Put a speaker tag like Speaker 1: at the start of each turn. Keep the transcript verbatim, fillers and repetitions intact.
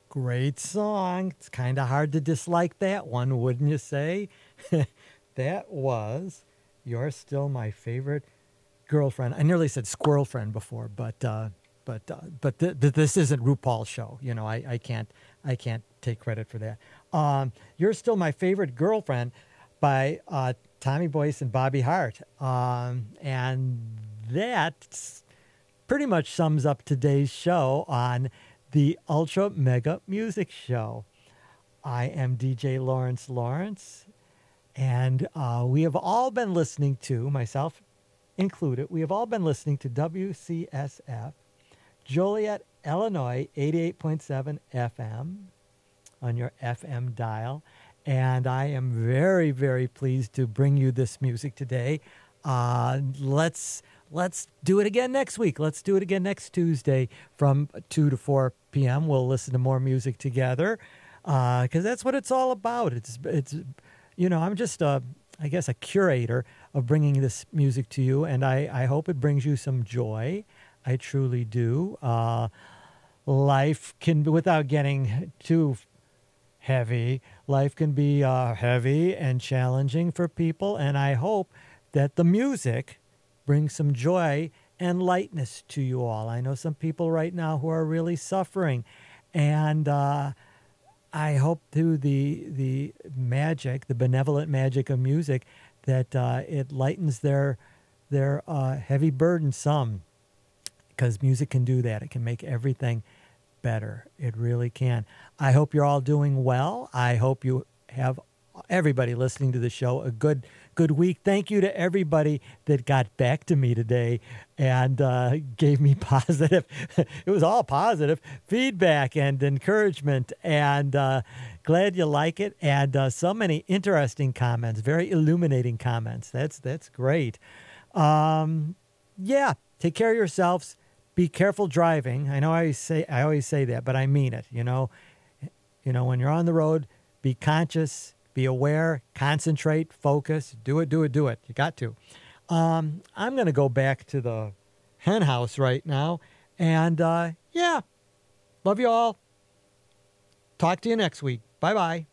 Speaker 1: Great song. It's kind of hard to dislike that one, wouldn't you say? That was You're Still My Favorite Girlfriend. I nearly said squirrel friend before, but uh, but uh, but th- th- this isn't RuPaul's show. You know, I, I can't I can't take credit for that. Um, You're Still My Favorite Girlfriend by uh, Tommy Boyce and Bobby Hart. Um, and that pretty much sums up today's show on the Ultra Mega Music Show. I am D J Lawrence Lawrence, and uh, we have all been listening to, myself included, we have all been listening to W C S F, Joliet, Illinois, eighty-eight point seven F M on your F M dial. And I am very, very pleased to bring you this music today. Uh, let's let's do it again next week. Let's do it again next Tuesday from two to four p.m. We'll listen to more music together because uh, that's what it's all about. It's it's you know I'm just a I guess a curator of bringing this music to you, and I I hope it brings you some joy. I truly do. Uh, life can be, without getting too heavy, life can be uh, heavy and challenging for people, and I hope that the music brings some joy and lightness to you all. I know some people right now who are really suffering, and uh, I hope through the the magic, the benevolent magic of music, that uh, it lightens their their uh, heavy burden some, because music can do that. It can make everything better. It really can. I hope you're all doing well. I hope you have everybody listening to the show a good good week. Thank you to everybody that got back to me today and uh, gave me positive, it was all positive feedback and encouragement, and uh, glad you like it, and uh, so many interesting comments, very illuminating comments. That's that's great. Um, yeah, take care of yourselves. Be careful driving. I know I always say I always say that, but I mean it. You know, you know when you're on the road, be conscious. Be aware, concentrate, focus, do it, do it, do it. You got to. Um, I'm going to go back to the hen house right now. And uh, yeah, love you all. Talk to you next week. Bye-bye.